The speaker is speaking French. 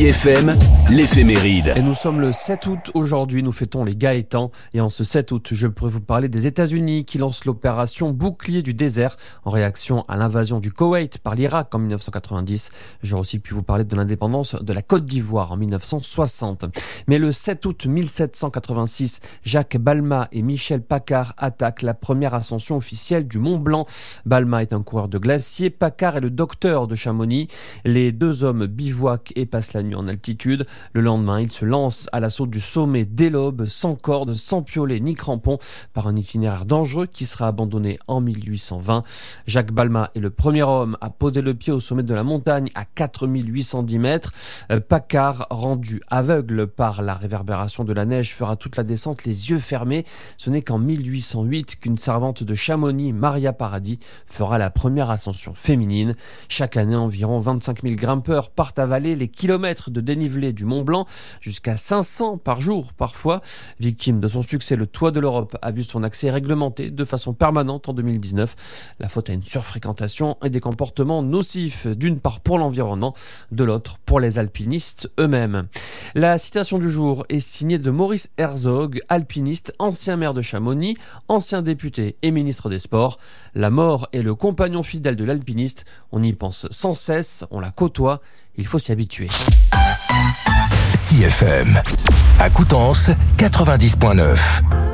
IFM, l'éphéméride. Et nous sommes le 7 août aujourd'hui, nous fêtons les Gaétans. Et en ce 7 août, je pourrais vous parler des États-Unis qui lancent l'opération Bouclier du désert en réaction à l'invasion du Koweït par l'Irak en 1990. J'aurais aussi pu vous parler de l'indépendance de la Côte d'Ivoire en 1960. Mais le 7 août 1786, Jacques Balmat et Michel Paccard attaquent la première ascension officielle du Mont Blanc. Balmat est un coureur de glacier, Paccard est le docteur de Chamonix. Les deux hommes bivouaquent et passent la nuit en altitude. Le lendemain, ils se lancent à l'assaut du sommet dès l'aube, sans corde, sans piolet ni crampons, par un itinéraire dangereux qui sera abandonné en 1820. Jacques Balmat est le premier homme à poser le pied au sommet de la montagne à 4810 mètres. Paccard, rendu aveugle par la réverbération de la neige, fera toute la descente les yeux fermés. Ce n'est qu'en 1808 qu'une servante de Chamonix, Maria Paradis, fera la première ascension féminine. Chaque année, environ 25 000 grimpeurs partent avaler les kilomètres de dénivelé du Mont Blanc, jusqu'à 500 par jour parfois. Victime de son succès, le Toit de l'Europe a vu son accès réglementé de façon permanente en 2019. La faute à une surfréquentation et des comportements nocifs, d'une part pour l'environnement, de l'autre pour les alpinistes eux-mêmes. La citation du jour est signée de Maurice Herzog, alpiniste, ancien maire de Chamonix, ancien député et ministre des Sports. La mort est le compagnon fidèle de l'alpiniste. On y pense sans cesse, on la côtoie. Il faut s'y habituer. CFM, à Coutances, 90.9.